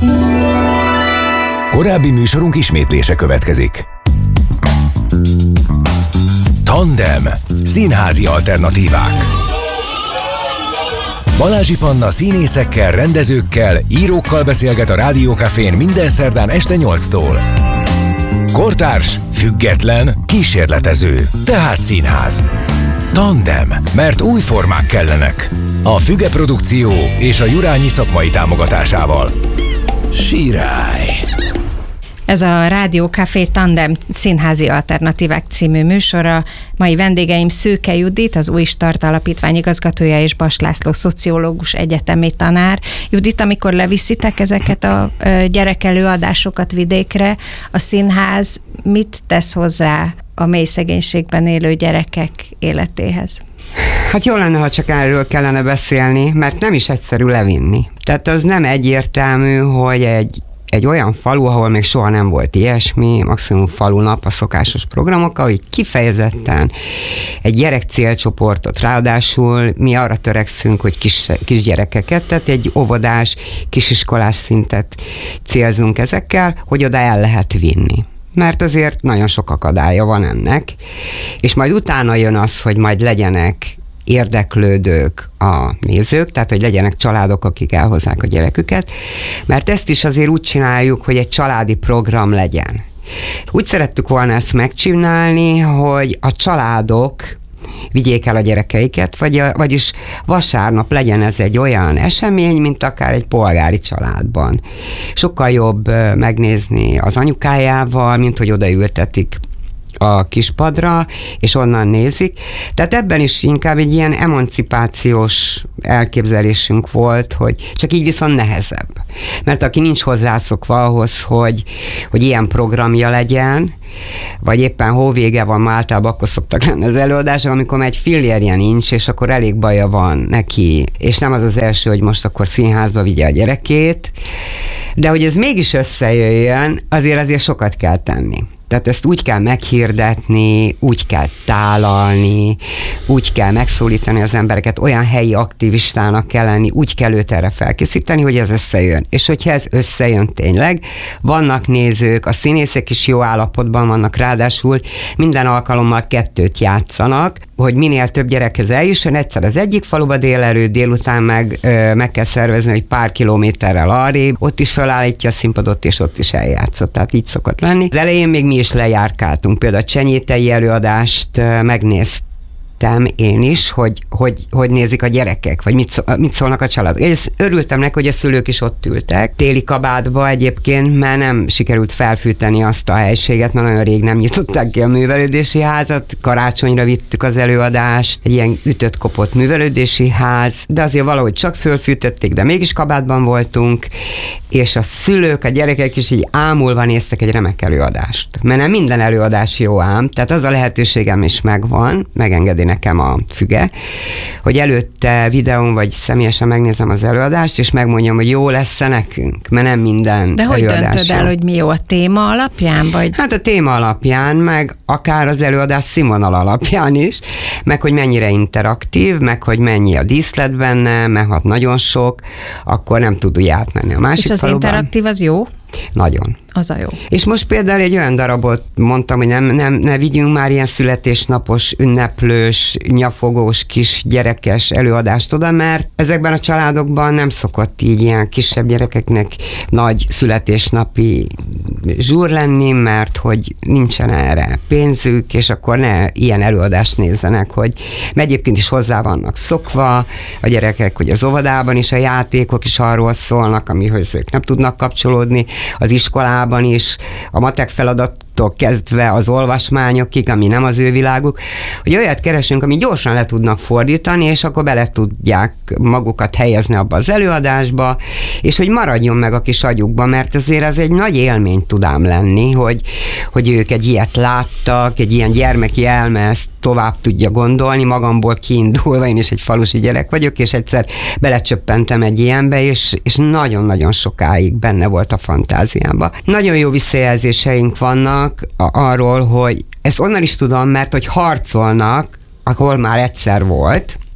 Korábbi műsorunk ismétlése következik. Tandem. Színházi alternatívák. Balázsi Panna színészekkel, rendezőkkel, írókkal beszélget a Rádió Cafén minden szerdán este 8-tól. Kortárs, független, kísérletező, tehát színház. Tandem, mert új formák kellenek. A Füge Produkció és a Jurányi szakmai támogatásával. Sirály! Ez a Rádió Café Tandem színházi alternatívák című műsora. Mai vendégeim Szőke Judit, az Új Start Alapítvány igazgatója, és Bas László szociológus, egyetemi tanár. Judit, amikor leviszitek ezeket a gyerekelőadásokat vidékre, a színház mit tesz hozzá a mély szegénységben élő gyerekek életéhez? Hát jó lenne, ha csak erről kellene beszélni, mert nem is egyszerű levinni. Tehát az nem egyértelmű, hogy egy olyan falu, ahol még soha nem volt ilyesmi, maximum falunap a szokásos programokkal, hogy kifejezetten egy gyerek célcsoportot, ráadásul mi arra törekszünk, hogy kis gyerekeket, tehát egy óvodás, kisiskolás szintet célzunk ezekkel, hogy oda el lehet vinni. Mert azért nagyon sok akadálya van ennek, és majd utána jön az, hogy majd legyenek érdeklődők a nézők, tehát hogy legyenek családok, akik elhozzák a gyereküket, mert ezt is azért úgy csináljuk, hogy egy családi program legyen. Úgy szerettük volna ezt megcsinálni, hogy a családok vigyék el a gyerekeiket, vagyis vasárnap legyen ez egy olyan esemény, mint akár egy polgári családban. Sokkal jobb megnézni az anyukájával, mint hogy odaültetik a kispadra, és onnan nézik. Tehát ebben is inkább egy ilyen emancipációs elképzelésünk volt, hogy csak így viszont nehezebb. Mert aki nincs hozzászokva ahhoz, hogy ilyen programja legyen, vagy éppen hóvége van, általában akkor szoktak lenni az előadások, amikor egy fillérje nincs, és akkor elég baja van neki, és nem az első, hogy most akkor színházba vigye a gyerekét, de hogy ez mégis összejöjjön, azért sokat kell tenni. Tehát ezt úgy kell meghirdetni, úgy kell tálalni, úgy kell megszólítani az embereket, olyan helyi aktivistának kell lenni, úgy kell őt erre felkészíteni, hogy ez összejön. És hogyha ez összejön tényleg, vannak nézők, a színészek is jó állapotban vannak, ráadásul minden alkalommal 2 játszanak, hogy minél több gyerekhez eljusson, egyszer az egyik faluba délután meg kell szervezni, hogy pár kilométerrel arrébb, ott is felállítja a színpadot, és ott is eljátszott. Tehát így szokott lenni. Az elején még mi is lejárkáltunk, például a csenyétei előadást megnéztem én is, hogy nézik a gyerekek, vagy mit szólnak a családok. Én örültem neki, hogy a szülők is ott ültek, téli kabátba egyébként, mert nem sikerült felfűteni azt a helységet, mert nagyon rég nem nyitották ki a művelődési házat, karácsonyra vittük az előadást, egy ilyen ütött-kopott művelődési ház, de azért valahogy csak fölfűtötték, de mégis kabátban voltunk, és a szülők, a gyerekek is így ámulva néztek egy remek előadást. Mert nem minden előadás jó ám, tehát az a lehetőségem is megvan, megengedi nekem a Füge, hogy előtte videón vagy személyesen megnézem az előadást, és megmondjam, hogy jó lesz-e nekünk, mert nem minden de előadás. De hogy döntöd el, hogy mi jó, a téma alapján? Vagy? Hát a téma alapján, meg akár az előadás színvonal alapján is, meg hogy mennyire interaktív, meg hogy mennyi a díszlet benne, mert ha nagyon sok, akkor nem tud úgy átmenni a másik. És az faluban. Interaktív az jó? Nagyon. Az a jó. És most például egy olyan darabot mondtam, hogy ne vigyünk már ilyen születésnapos, ünneplős, nyafogós, kis gyerekes előadást oda, mert ezekben a családokban nem szokott így ilyen kisebb gyerekeknek nagy születésnapi zsúr lenni, mert hogy nincsen erre pénzük, és akkor ne ilyen előadást nézzenek, hogy egyébként is hozzá vannak szokva a gyerekek, hogy az óvodában is a játékok is arról szólnak, amihoz ők nem tudnak kapcsolódni, az iskolában is, a matek feladattól kezdve az olvasmányokig, ami nem az ő világuk, hogy olyat keresünk, ami gyorsan le tudnak fordítani, és akkor bele tudják magukat helyezni abba az előadásba, és hogy maradjon meg a kis agyukba, mert azért ez egy nagy élmény tud ám lenni, hogy ők egy ilyet láttak, egy ilyen gyermeki elme ezt tovább tudja gondolni, magamból kiindulva, én is egy falusi gyerek vagyok, és egyszer belecsöppentem egy ilyenbe, és nagyon-nagyon sokáig benne volt a fantáziámba. Nagyon jó visszajelzéseink vannak arról, hogy ezt onnan is tudom, mert hogy harcolnak, ahol már egyszer volt,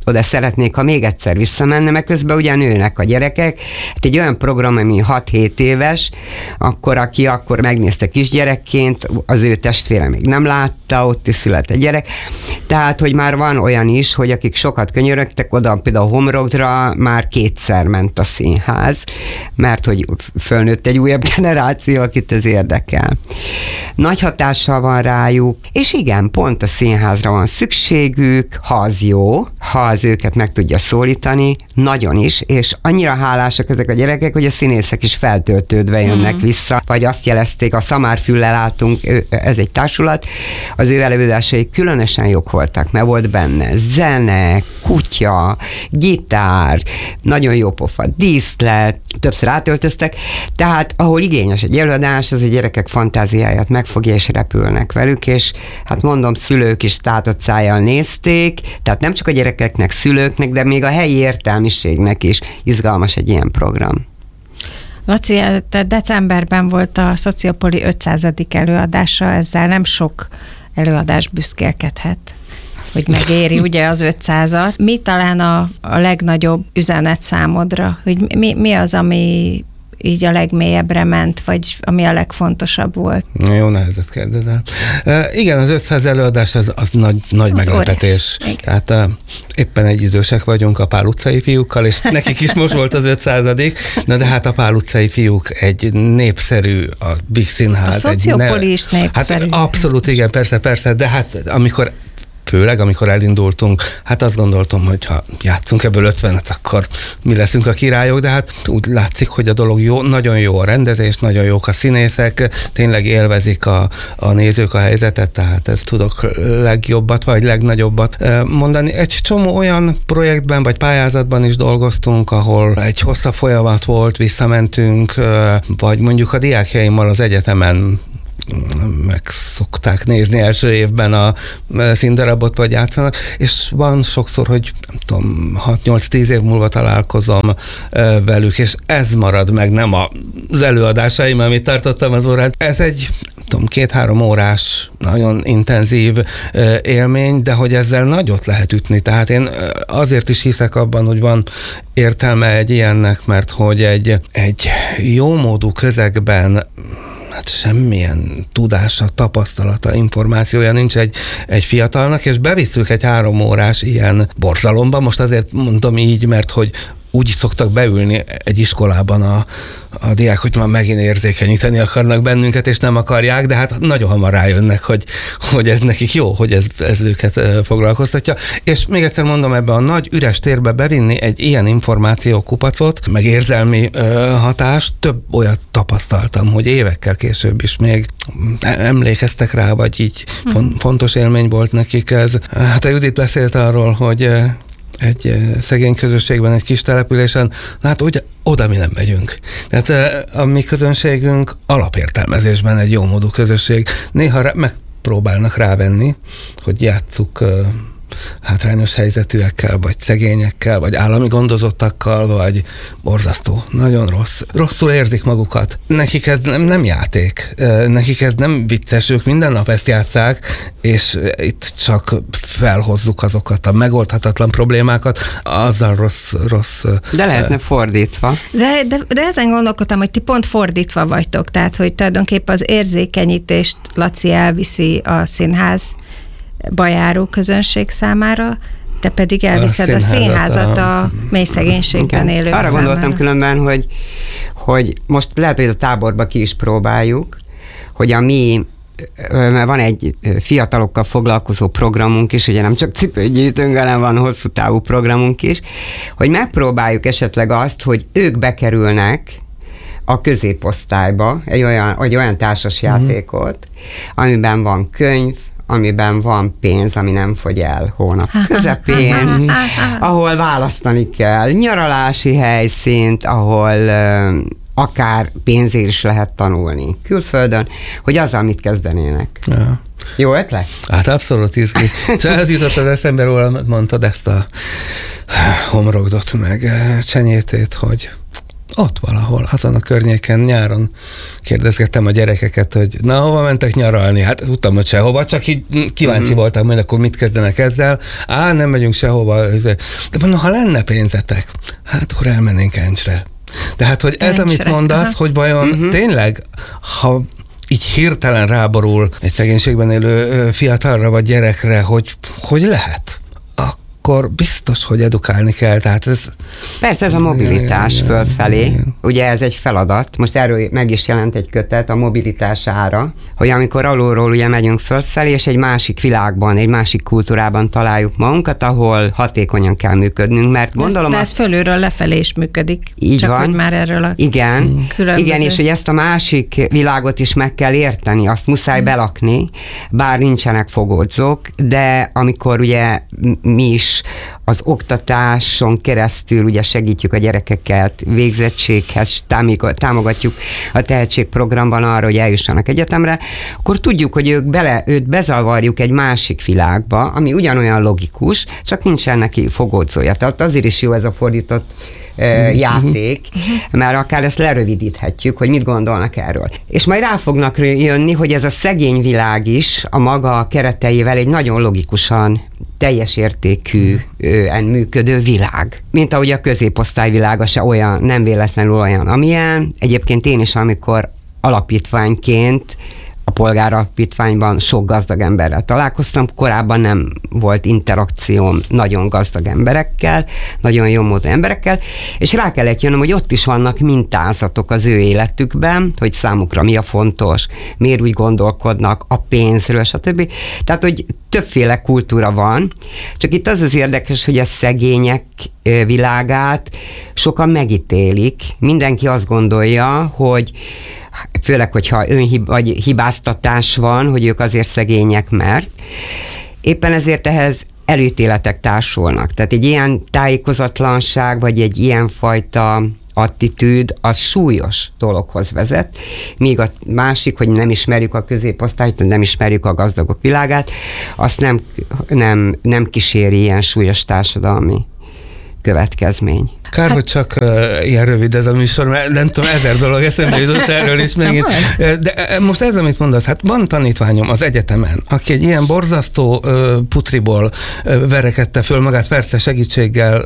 oda szeretnék, ha még egyszer visszamenne, mert közben ugye nőnek a gyerekek. Hát egy olyan program, ami 6-7 éves, akkor aki akkor megnézte kisgyerekként, az ő testvére még nem látta, ott is született gyerek. Tehát, hogy már van olyan is, hogy akik sokat könyörögtek, oda például Homrogra már 2-szer ment a színház, mert hogy fölnőtt egy újabb generáció, akit ez érdekel. Nagy hatással van rájuk, és igen, pont a színházra van szükségük, ha az jó, ha az őket meg tudja szólítani, nagyon is, és annyira hálásak ezek a gyerekek, hogy a színészek is feltöltődve jönnek vissza, vagy azt jelezték, a Szamárfüllel álltunk, ez egy társulat, az ő előadásai különösen jók voltak, mert volt benne zene, kutya, gitár, nagyon jó pofa díszlet, többször átöltöztek, tehát ahol igényes egy előadás, az a gyerekek fantáziáját megfogja, és repülnek velük, és hát mondom, szülők is tátott szájjal nézték, tehát nem csak a gyerekeknek, szülőknek, de még a helyi értelmiségnek is izgalmas egy ilyen program. Laci, te decemberben volt a Szociopoli 500. előadása, ezzel nem sok előadás büszkélkedhet, hogy megéri ugye az 500-at. Mi talán a legnagyobb üzenet számodra? Hogy mi az, ami így a legmélyebbre ment, vagy ami a legfontosabb volt? Jó nehezet kérdezel. Igen, az 500 előadás az nagy meglepetés. Tehát éppen egy idősek vagyunk a Pál utcai fiúkkal, és nekik is most volt az 500. Na de hát a Pál utcai fiúk egy népszerű, a Big Színház. A Szociopoli is népszerű. Hát abszolút, igen, persze, de hát főleg amikor elindultunk, hát azt gondoltam, hogy ha játszunk ebből 50-et, akkor mi leszünk a királyok, de hát úgy látszik, hogy a dolog jó, nagyon jó a rendezés, nagyon jók a színészek, tényleg élvezik a nézők a helyzetet, tehát ezt tudok legjobbat, vagy legnagyobbat mondani. Egy csomó olyan projektben, vagy pályázatban is dolgoztunk, ahol egy hosszabb folyamat volt, visszamentünk, vagy mondjuk a diákjaimmal az egyetemen meg szokták nézni első évben a színdarabot, vagy játszanak, és van sokszor, hogy nem tudom, 6-8-10 év múlva találkozom velük, és ez marad meg, nem az előadásaim, amit tartottam az órán. Ez egy 2-3 órás, nagyon intenzív élmény, de hogy ezzel nagyot lehet ütni. Tehát én azért is hiszek abban, hogy van értelme egy ilyennek, mert hogy egy jómódú közegben hát semmilyen tudása, tapasztalata, információja nincs egy fiatalnak, és bevisszük egy 3 órás ilyen borzalomba. Most azért mondom így, mert hogy úgy szoktak beülni egy iskolában a diák, hogy már megint érzékenyíteni akarnak bennünket, és nem akarják, de hát nagyon hamar rájönnek, hogy ez nekik jó, hogy ez őket foglalkoztatja. És még egyszer mondom, ebbe a nagy üres térbe bevinni egy ilyen információkupacot, meg érzelmi hatást, több olyat tapasztaltam, hogy évekkel később is még emlékeztek rá, vagy így fontos élmény volt nekik ez. Hát a Judit beszélt arról, hogy egy szegény közösségben, egy kis településen, hát oda mi nem megyünk. Tehát a mi közönségünk alapértelmezésben egy jómódú közösség. Néha megpróbálnak rávenni, hogy játsszuk hátrányos helyzetűekkel, vagy szegényekkel, vagy állami gondozottakkal, vagy borzasztó, nagyon rossz. Rosszul érzik magukat. Nekik ez nem játék, nekik ez nem vicces, ők minden nap ezt játsszák, és itt csak felhozzuk azokat a megoldhatatlan problémákat, azzal rossz. De lehetne fordítva. De ezen gondolkodtam, hogy ti pont fordítva vagytok, tehát, hogy tulajdonképpen az érzékenyítést Laci elviszi a színház bajáró közönség számára, te pedig elviszed a színházat a mély szegénységben élők Arra számára. gondoltam különben, hogy most lehet, hogy a táborba ki is próbáljuk, hogy van egy fiatalokkal foglalkozó programunk is, ugye nem csak cipőt gyűjtünk, hanem van hosszú távú programunk is, hogy megpróbáljuk esetleg azt, hogy ők bekerülnek a középosztályba egy olyan társasjátékot, amiben van könyv, amiben van pénz, ami nem fogy el hónap közepén, ahol választani kell nyaralási helyszínt, ahol akár pénzért is lehet tanulni külföldön, hogy azzal mit kezdenének. Ja. Jó ötlet? Hát abszolút izgi. Csak ez jutott az eszembe róla, mondtad ezt a Homrogdot meg Csenyétét, hogy Ott valahol, azon a környéken nyáron kérdezgettem a gyerekeket, hogy na, hova mentek nyaralni? Hát tudtam, hogy sehova, csak így kíváncsi voltam, hogy akkor mit kezdenek ezzel. Nem megyünk sehova. De mondom, ha lenne pénzetek, hát akkor elmennénk Encsre. Tehát, hogy ez, amit mondasz, hogy vajon tényleg, ha így hirtelen ráborul egy szegénységben élő fiatalra vagy gyerekre, hogy lehet, akkor biztos, hogy edukálni kell. Tehát ez... Persze ez a mobilitás fölfelé, ugye ez egy feladat. Most erről meg is jelent egy kötet, a mobilitás ára, hogy amikor alulról ugye megyünk fölfelé, és egy másik világban, egy másik kultúrában találjuk magunkat, ahol hatékonyan kell működnünk, mert gondolom... De ez fölülről lefelé is működik. Így csak van. Hogy már erről a igen, és hogy ezt a másik világot is meg kell érteni, azt muszáj belakni, bár nincsenek fogódzók, de amikor ugye mi is az oktatáson keresztül ugye segítjük a gyerekeket végzettséghez, támogatjuk a tehetségprogramban arra, hogy eljussanak egyetemre, akkor tudjuk, hogy őt bezavarjuk egy másik világba, ami ugyanolyan logikus, csak nincsen neki fogódzója. Tehát azért is jó ez a fordított játék, mert akár ezt lerövidíthetjük, hogy mit gondolnak erről. És majd rá fognak jönni, hogy ez a szegény világ is a maga kereteivel egy nagyon logikusan teljes értékűen működő világ. Mint ahogy a középosztály világa se olyan, nem véletlenül olyan, amilyen. Egyébként én is, amikor alapítványként a polgáralapítványban sok gazdag emberrel találkoztam, korábban nem volt interakcióm nagyon gazdag emberekkel, nagyon jó módon emberekkel, és rá kellett jönnöm, hogy ott is vannak mintázatok az ő életükben, hogy számukra mi a fontos, miért úgy gondolkodnak a pénzről, stb. Tehát, hogy többféle kultúra van, csak itt az érdekes, hogy a szegények világát sokan megítélik. Mindenki azt gondolja, hogy főleg, hogyha vagy hibáztatás van, hogy ők azért szegények, mert éppen ezért ehhez előítéletek társulnak. Tehát egy ilyen tájékozatlanság, vagy egy ilyen fajta attitűd, az súlyos dologhoz vezet, míg a másik, hogy nem ismerjük a középosztályt, nem ismerjük a gazdagok világát, azt nem kíséri ilyen súlyos társadalmi következmény. Kár, hogy csak ilyen rövid ez a műsor, mert nem tudom, 1000 dolog eszembe jutott erről is megint. De most ez, amit mondasz, hát van tanítványom az egyetemen, aki egy ilyen borzasztó putriból verekedte föl magát, persze segítséggel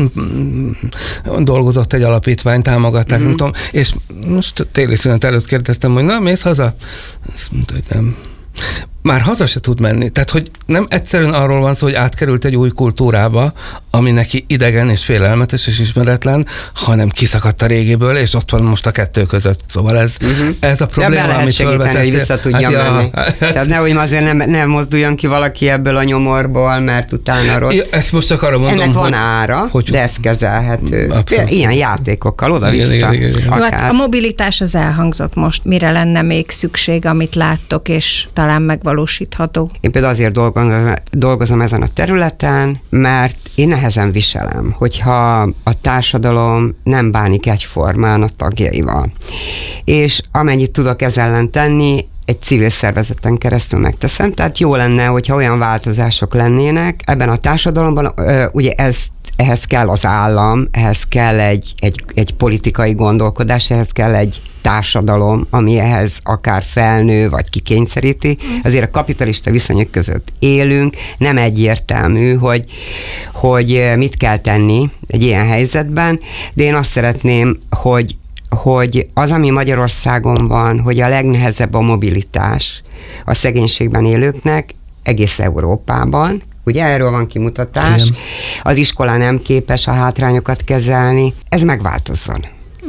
dolgozott egy alapítvány, támogatták, nem tudom, és most téli szünet előtt kérdeztem, hogy na, mész haza? Azt mondta, hogy nem. Már haza se tud menni. Tehát, hogy nem egyszerűen arról van szó, hogy átkerült egy új kultúrába, ami neki idegen és félelmetes és ismeretlen, hanem kiszakadt a régiből, és ott van most a kettő között. Szóval ez a probléma, amit lehet segíteni, hogy vissza tudja menni. Tehát nehogy azért nem mozduljon ki valaki ebből a nyomorból, mert utána rossz. Ezt most csak arra mondom, ennek van ára, de ez kezelhető. Abszolút. Ilyen játékokkal oda-vissza. A mobilitás az elhangzott most. Mire lenne még szükség, amit láttok, és talán megvalósítható? Én például azért dolgozom ezen a területen, mert én nehezen viselem, hogyha a társadalom nem bánik egyformán a tagjaival. És amennyit tudok ezzel ellen tenni, egy civil szervezeten keresztül megteszem, tehát jó lenne, hogyha olyan változások lennének ebben a társadalomban, ugye ehhez kell az állam, ehhez kell egy politikai gondolkodás, ehhez kell egy társadalom, ami ehhez akár felnő, vagy kikényszeríti. Azért a kapitalista viszonyok között élünk, nem egyértelmű, hogy mit kell tenni egy ilyen helyzetben, de én azt szeretném, hogy az, ami Magyarországon van, hogy a legnehezebb a mobilitás a szegénységben élőknek egész Európában. Ugye erről van kimutatás, igen. Az iskola nem képes a hátrányokat kezelni, ez megváltozzon.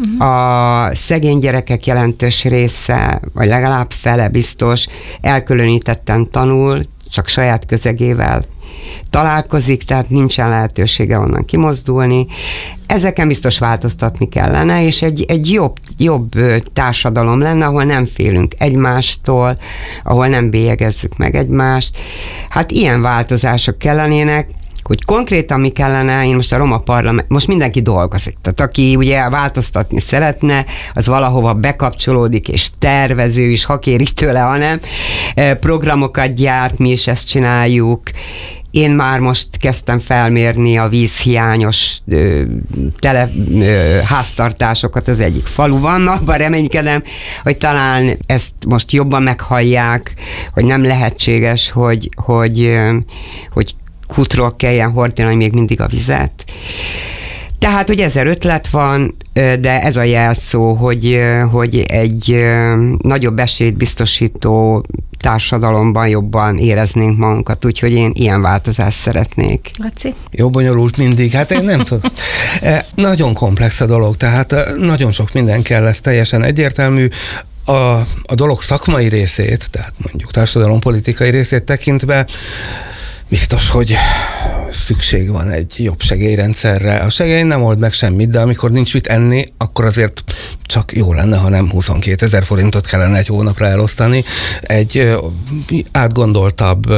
A szegény gyerekek jelentős része, vagy legalább fele biztos, elkülönítetten tanul, csak saját közegével találkozik, tehát nincsen lehetősége onnan kimozdulni. Ezeken biztos változtatni kellene, és egy jobb társadalom lenne, ahol nem félünk egymástól, ahol nem bélyegezzük meg egymást. Hát ilyen változások kellenének, hogy konkrétan mi kellene, én most a Roma Parlament, most mindenki dolgozik, tehát aki ugye változtatni szeretne, az valahova bekapcsolódik, és tervező is, ha kérik tőle, hanem programokat gyárt, mi is ezt csináljuk, Én már most kezdtem felmérni a vízhiányos háztartásokat az egyik faluban, abban reménykedem, hogy talán ezt most jobban meghallják, hogy nem lehetséges, hogy kútról kelljen hordani még mindig a vizet. Tehát, hogy 1000 ötlet van, de ez a jelszó, hogy egy nagyobb esélyt biztosító társadalomban jobban éreznénk magunkat, úgyhogy én ilyen változást szeretnék. Laci? Jó bonyolult mindig, hát én nem tudom. Nagyon komplex a dolog, tehát nagyon sok minden kell, ez teljesen egyértelmű. A dolog szakmai részét, tehát mondjuk társadalompolitikai részét tekintve, biztos, hogy szükség van egy jobb segélyrendszerre. A segély nem old meg semmit, de amikor nincs mit enni, akkor azért csak jó lenne, ha nem 22 000 forintot kellene egy hónapra elosztani. Egy átgondoltabb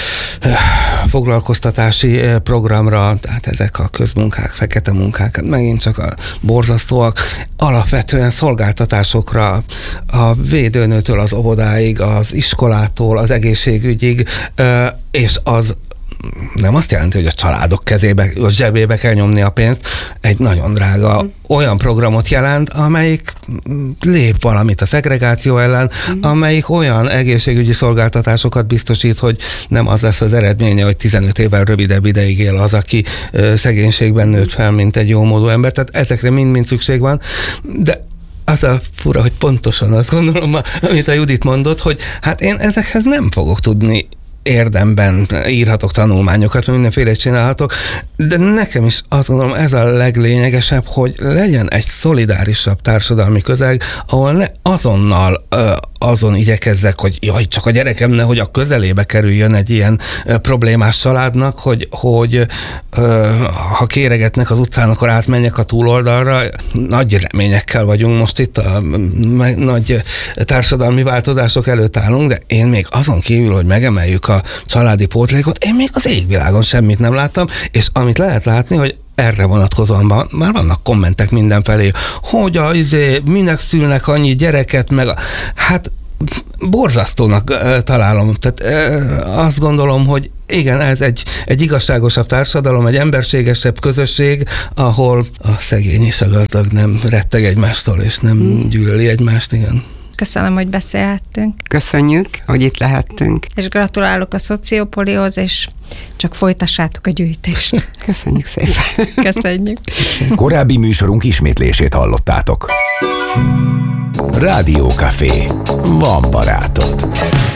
foglalkoztatási programra, tehát ezek a közmunkák, fekete munkák, megint csak a borzasztóak, alapvetően szolgáltatásokra, a védőnőtől az óvodáig, az iskolától, az egészségügyig, és az nem azt jelenti, hogy a családok kezébe, a zsebébe kell nyomni a pénzt, egy nagyon drága olyan programot jelent, amelyik lép valamit a szegregáció ellen, amelyik olyan egészségügyi szolgáltatásokat biztosít, hogy nem az lesz az eredménye, hogy 15 évvel rövidebb ideig él az, aki szegénységben nőtt fel, mint egy jómódú ember. Tehát ezekre mind-mind szükség van, de az a fura, hogy pontosan azt gondolom, amit a Judit mondott, hogy hát én ezekhez nem fogok tudni érdemben írhatok tanulmányokat, mindenféle csinálhatok, de nekem is azt gondolom, ez a leglényegesebb, hogy legyen egy szolidárisabb társadalmi közeg, ahol ne azonnal azon igyekezzek, hogy jaj, csak a gyerekem nehogy a közelébe kerüljön egy ilyen problémás családnak, hogy ha kéregetnek az utcán, akkor átmenjek a túloldalra. Nagy reményekkel vagyunk most itt, nagy társadalmi változások előtt állunk, de én még azon kívül, hogy megemeljük a családi pótlékot, én még az égvilágon semmit nem láttam, és amit lehet látni, hogy erre vonatkozóan már vannak kommentek mindenfelé, hogy minek szülnek annyi gyereket, hát borzasztónak találom. Tehát azt gondolom, hogy igen, ez egy igazságosabb társadalom, egy emberségesebb közösség, ahol a szegény és a gazdag nem retteg egymástól, és nem gyűlöli egymást, igen. Köszönöm, hogy beszélhettünk. Köszönjük, hogy itt lehettünk. És gratulálok a Szociopolihoz, és csak folytassátok a gyűjtést. Köszönjük szépen. Köszönjük. Korábbi műsorunk ismétlését hallottátok. Rádió Café. Van barátod.